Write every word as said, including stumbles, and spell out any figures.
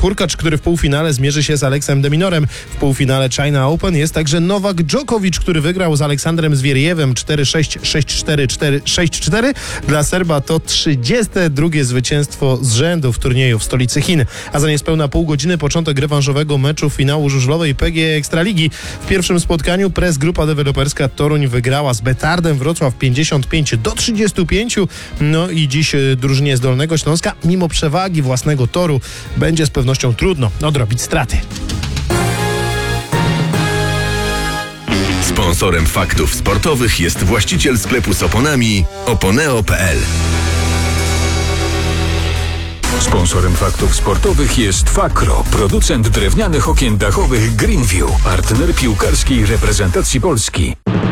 Hurkacz, który w półfinale zmierzy się z Aleksem de Minorem. W półfinale China Open jest także Nowak Djokovic, który wygrał z Aleksandrem Zwierjewem cztery sześć, sześć cztery, cztery sześć cztery. Dla Serba to trzydzieste drugie zwycięstwo z rzędu w turnieju w stolicy Chin. A za niespełna pół godziny początek rewanżowego meczu finału żużlowej P G E Ekstraligi. W pierwszym spotkaniu Press Grupa Deweloperska Toruń wygrała z Betardem Wrocław pięćdziesiąt pięć do trzydziestu pięciu. No i dziś drużynie z Dolnego Śląska, mimo przewagi własnego toru, będzie z pewnością trudno odrobić straty. Sponsorem faktów sportowych jest właściciel sklepu z oponami oponeo kropka p l. Sponsorem faktów sportowych jest Fakro, producent drewnianych okien dachowych Greenview, partner piłkarskiej reprezentacji Polski.